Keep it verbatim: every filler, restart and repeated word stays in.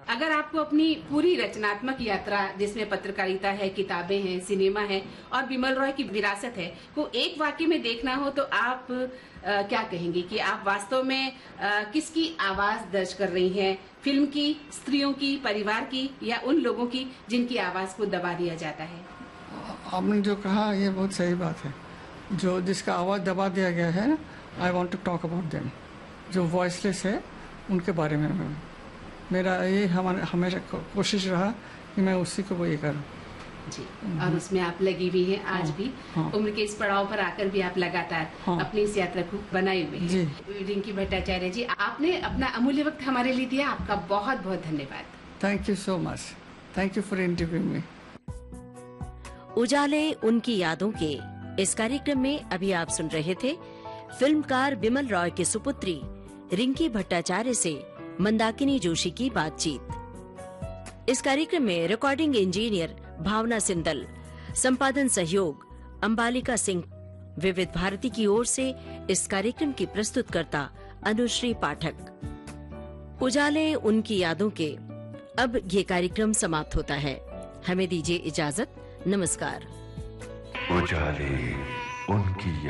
अगर आपको अपनी पूरी रचनात्मक यात्रा जिसमें पत्रकारिता है, किताबें हैं, सिनेमा है और बिमल रॉय की विरासत है को एक वाक्य में देखना हो तो आप आ, क्या कहेंगे कि आप वास्तव में आ, किसकी आवाज दर्ज कर रही हैं? फिल्म की, स्त्रियों की, परिवार की या उन लोगों की जिनकी आवाज को दबा दिया जाता है? आपने जो कहा ये बहुत सही बात है। जो जिसका आवाज दबा दिया गया है, I want to talk about them. जो वॉइसलेस है उनके बारे में मेरा ये हमारा हमेशा कोशिश रहा कि मैं उसी को वो ये करूँ जी। और उसमें आप लगी हुई हैं आज भी। हाँ। उम्र के इस पड़ाव पर आकर भी आप लगातार हाँ। अपनी इस यात्रा को बनाए हुए हैं। जी। रिंकी भट्टाचार्य जी, आपने अपना अमूल्य वक्त हमारे लिए दिया, आपका बहुत बहुत धन्यवाद। Thank you so much. Thank you for interviewing मी। उजाले उनकी यादों के इस कार्यक्रम में अभी आप सुन रहे थे फिल्मकार बिमल रॉय के सुपुत्री रिंकी भट्टाचार्य से मंदाकिनी जोशी की बातचीत। इस कार्यक्रम में रिकॉर्डिंग इंजीनियर भावना सिंदल, संपादन सहयोग अंबालिका सिंह। विविध भारती की ओर से इस कार्यक्रम की प्रस्तुतकर्ता अनुश्री पाठक। उजाले उनकी यादों के अब ये कार्यक्रम समाप्त होता है। हमें दीजिए इजाजत। नमस्कार। उजाले उनकी